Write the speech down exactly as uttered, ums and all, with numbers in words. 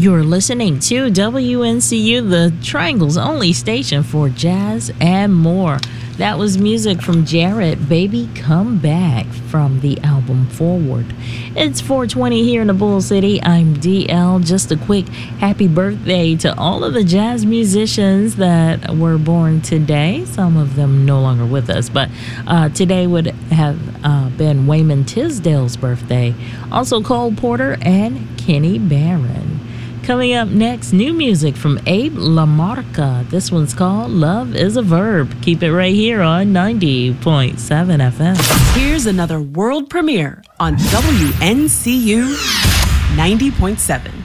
You're listening to W N C U, the Triangle's only station for jazz and more. That was music from Jared, Baby Come Back, from the album Forward. It's four twenty here in the Bull City. I'm D L. Just a quick happy birthday to all of the jazz musicians that were born today. Some of them no longer with us, but uh, today would have uh, been Wayman Tisdale's birthday. Also Cole Porter and Kenny Barron. Coming up next, new music from Abe LaMarca. This one's called Love is a Verb. Keep it right here on ninety point seven F M. Here's another world premiere on W N C U ninety point seven.